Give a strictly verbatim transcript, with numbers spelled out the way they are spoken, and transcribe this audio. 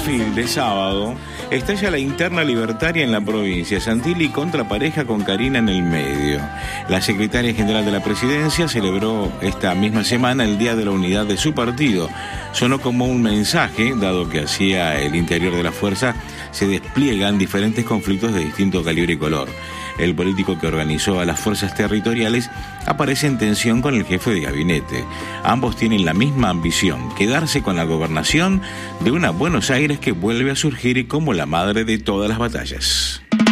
Banfield, de sábado, estalla la interna libertaria en la provincia. Santilli contra pareja con Karina en el medio. La secretaria general de la presidencia celebró esta misma semana el Día de la Unidad de su partido. Sonó como un mensaje, dado que hacia el interior de la fuerza se despliegan diferentes conflictos de distinto calibre y color. El político que organizó a las fuerzas territoriales aparece en tensión con el jefe de gabinete. Ambos tienen la misma ambición, quedarse con la gobernación de una Buenos Aires que vuelve a surgir como la madre de todas las batallas.